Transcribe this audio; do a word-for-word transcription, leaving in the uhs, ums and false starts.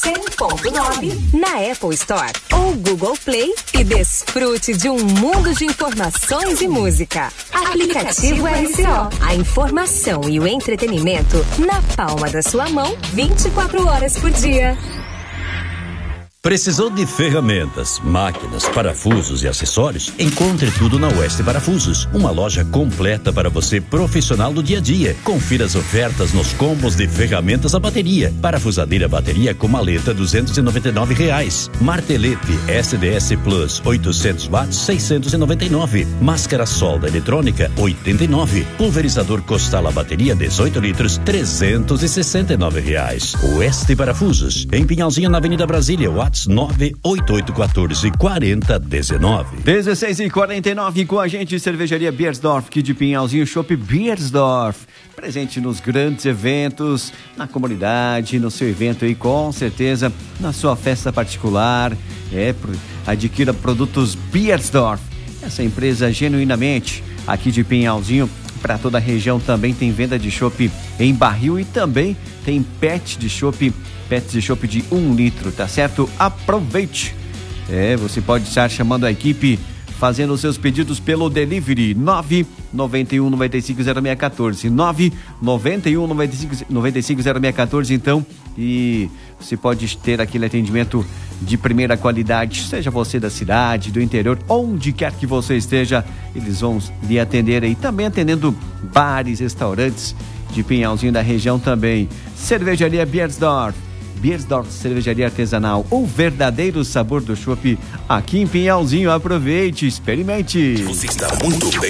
cem ponto nove na Apple Store ou Google Play e desfrute de um mundo de informações e música. Aplicativo R C O. A informação e o entretenimento na palma da sua mão, vinte e quatro horas por dia. Precisou de ferramentas, máquinas, parafusos e acessórios? Encontre tudo na Oeste Parafusos, uma loja completa para você profissional do dia a dia. Confira as ofertas nos combos de ferramentas a bateria. Parafusadeira bateria com maleta duzentos e noventa e nove reais. Martelete S D S Plus oitocentos watts seiscentos e noventa e nove. Máscara solda eletrônica oitenta e nove. Pulverizador Costal a bateria dezoito litros trezentos e sessenta e nove reais. Oeste Parafusos, em Pinhalzinho na Avenida Brasília, Watts nove oito oito um quatro quatro zero um nove. dezesseis e quarenta e nove com a gente, Cervejaria Beiersdorf, aqui de Pinhalzinho, Chopp Beiersdorf. Presente nos grandes eventos, na comunidade, no seu evento aí, com certeza, na sua festa particular. É, adquira produtos Beiersdorf. Essa empresa genuinamente aqui de Pinhalzinho, para toda a região, também tem venda de chopp em barril e também tem pet de chopp, pet de chopp de um litro, tá certo? Aproveite! É, você pode estar chamando a equipe, fazendo os seus pedidos pelo delivery nove nove um nove cinco zero seis um quatro, nove nove um nove cinco zero seis um quatro, então, e você pode ter aquele atendimento de primeira qualidade, seja você da cidade, do interior, onde quer que você esteja, eles vão lhe atender aí, também atendendo bares, restaurantes de Pinhalzinho da região também. Cervejaria Beiersdorf, Beiersdorf Cervejaria Artesanal, o verdadeiro sabor do chopp aqui em Pinhalzinho. Aproveite, experimente. Você está muito bem